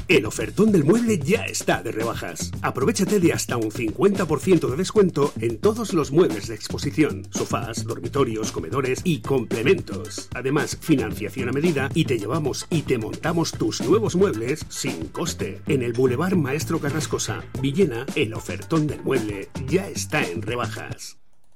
El ofertón del mueble ya está de rebajas. Aprovechate de hasta un 50% de descuento en todos los muebles de exposición, sofás, dormitorios, comedores y complementos. Además, financiación a medida y te llevamos y te montamos tus nuevos muebles sin coste. En el Boulevard Maestro Carrascosa, Villena, el ofertón del mueble ya está en rebajas.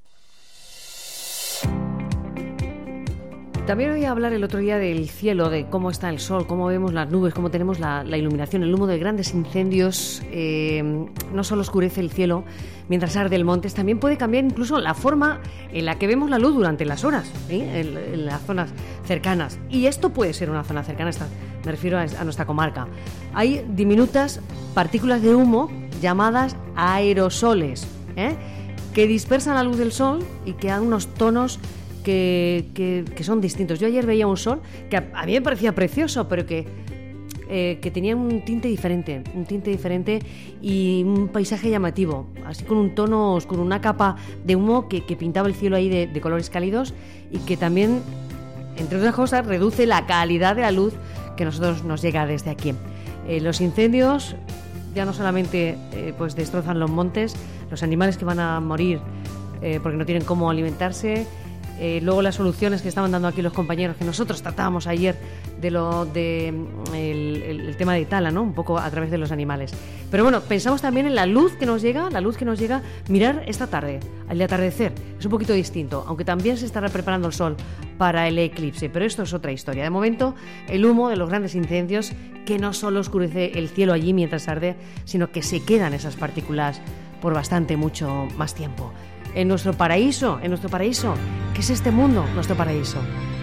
También oí hablar el otro día del cielo, de cómo está el sol, cómo vemos las nubes, cómo tenemos la iluminación. El humo de grandes incendios no solo oscurece el cielo mientras arde el monte, también puede cambiar incluso la forma en la que vemos la luz durante las horas, en las zonas cercanas. Y esto puede ser una zona cercana, me refiero a nuestra comarca. Hay diminutas partículas de humo llamadas aerosoles, que dispersan la luz del sol y que dan unos tonos que son distintos. Yo ayer veía un sol que a mí me parecía precioso, pero que tenía un tinte diferente y un paisaje llamativo, así con un tono oscuro, una capa de humo que pintaba el cielo ahí de colores cálidos y que también, entre otras cosas, reduce la calidad de la luz que a nosotros nos llega desde aquí. Los incendios ya no solamente pues destrozan los montes, los animales que van a morir porque no tienen cómo alimentarse. Luego las soluciones que estaban dando aquí los compañeros, que nosotros tratábamos ayer el tema de tala, ¿no? Un poco a través de los animales. Pero bueno, pensamos también en la luz que nos llega, mirar esta tarde, al atardecer. Es un poquito distinto, aunque también se estará preparando el sol para el eclipse, pero esto es otra historia. De momento, el humo de los grandes incendios, que no solo oscurece el cielo allí mientras arde, sino que se quedan esas partículas por mucho más tiempo. En nuestro paraíso, ¿qué es este mundo? Nuestro paraíso.